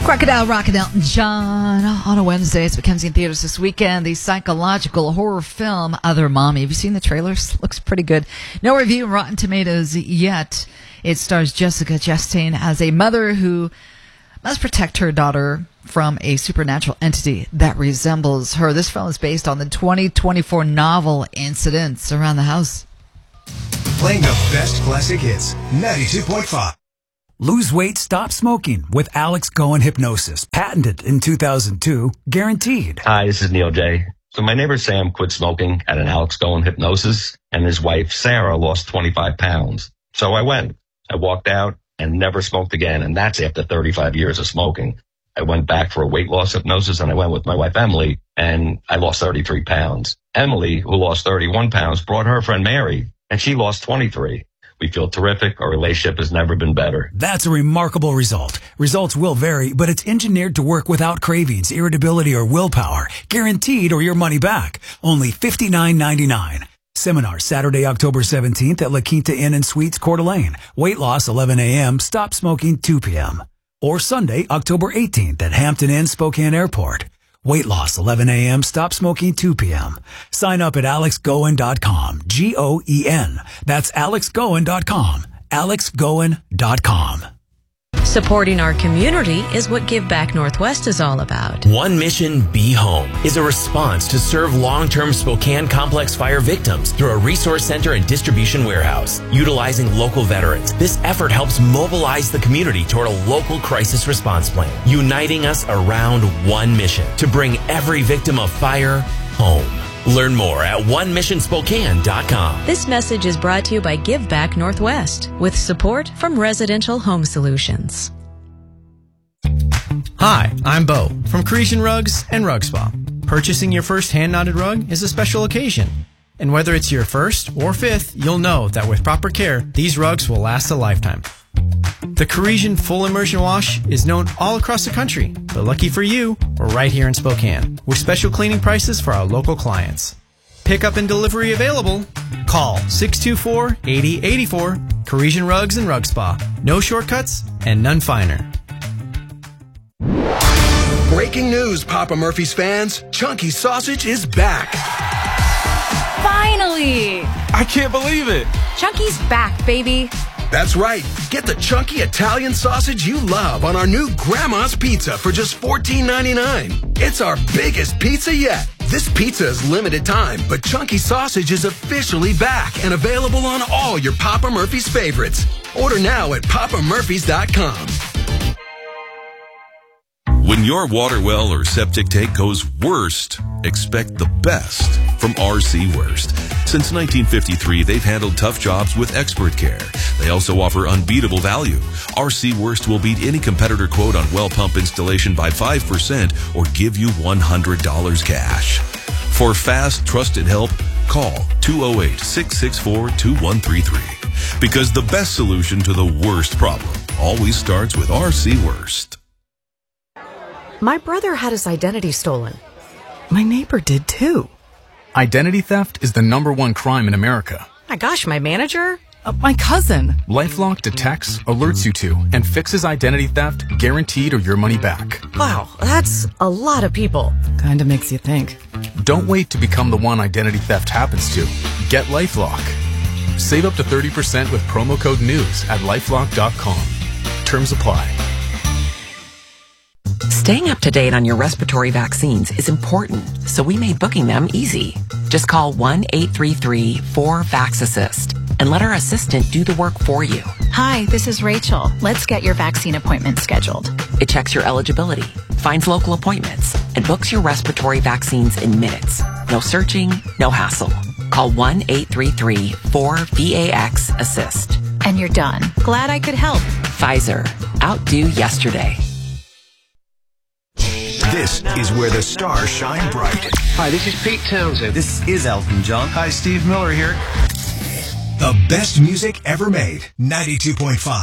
Crocodile, Rock, Elton John on a Wednesday. It's Mackenzie in theaters this weekend. The psychological horror film Other Mommy. Have you seen the trailers? Looks pretty good. No review on Rotten Tomatoes yet. It stars Jessica Chastain as a mother who must protect her daughter from a supernatural entity that resembles her. This film is based on the 2024 novel Incidents Around the House. Playing the best classic hits, 92.5. Lose weight, stop smoking with Alex Goen Hypnosis. Patented in 2002, guaranteed. Hi, this is Neil J. So my neighbor Sam quit smoking at an Alex Goen Hypnosis, and his wife Sarah lost 25 pounds. So I went. I walked out and never smoked again, and that's after 35 years of smoking. I went back for a weight loss hypnosis, and I went with my wife Emily, and I lost 33 pounds. Emily, who lost 31 pounds, brought her friend Mary, and she lost 23. We feel terrific. Our relationship has never been better. That's a remarkable result. Results will vary, but it's engineered to work without cravings, irritability, or willpower. Guaranteed or your money back. Only $59.99. Seminar Saturday, October 17th at La Quinta Inn and Suites, Coeur d'Alene. Weight loss 11 a.m., stop smoking 2 p.m. Or Sunday, October 18th at Hampton Inn, Spokane Airport. Weight loss 11 a.m., stop smoking 2 p.m. Sign up at alexgoen.com. Goen. That's alexgoen.com. alexgoen.com. Supporting our community is what Give Back Northwest is all about. One Mission Be Home is a response to serve long-term Spokane complex fire victims through a resource center and distribution warehouse. Utilizing local veterans, this effort helps mobilize the community toward a local crisis response plan, uniting us around one mission to bring every victim of fire home. Learn more at onemissionspokane.com. This message is brought to you by Give Back Northwest with support from Residential Home Solutions. Hi, I'm Bo from Parisian Rugs and Rug Spa. Purchasing your first hand-knotted rug is a special occasion. And whether it's your first or fifth, you'll know that with proper care, these rugs will last a lifetime. The Parisian Full Immersion Wash is known all across the country, but lucky for you, we're right here in Spokane with special cleaning prices for our local clients. Pickup and delivery available. Call 624-8084, Parisian Rugs and Rug Spa. No shortcuts and none finer. Breaking news, Papa Murphy's fans. Chunky Sausage is back. Finally! I can't believe it. Chunky's back, baby. That's right. Get the chunky Italian sausage you love on our new Grandma's Pizza for just $14.99. It's our biggest pizza yet. This pizza is limited time, but Chunky Sausage is officially back and available on all your Papa Murphy's favorites. Order now at papamurphys.com. When your water well or septic tank goes worst, expect the best from RC Worst. Since 1953, they've handled tough jobs with expert care. They also offer unbeatable value. RC Worst will beat any competitor quote on well pump installation by 5% or give you $100 cash. For fast, trusted help, call 208-664-2133. Because the best solution to the worst problem always starts with RC Worst. My brother had his identity stolen. My neighbor did too. Identity theft is the #1 crime in America. My gosh, my manager? My cousin. LifeLock detects, alerts you to, and fixes identity theft, guaranteed or your money back. Wow, that's a lot of people. Kinda makes you think. Don't wait to become the one identity theft happens to. Get LifeLock. Save up to 30% with promo code NEWS at lifelock.com. Terms apply. Staying up to date on your respiratory vaccines is important, so we made booking them easy. Just call 1-833-4VAX-ASSIST and let our assistant do the work for you. Hi, this is Rachel. Let's get your vaccine appointment scheduled. It checks your eligibility, finds local appointments, and books your respiratory vaccines in minutes. No searching, no hassle. Call 1-833-4VAX-ASSIST. And you're done. Glad I could help. Pfizer. Outdo yesterday. This is where the stars shine bright. Hi, this is Pete Townsend. This is Elton John. Hi, Steve Miller here. The best music ever made. 92.5.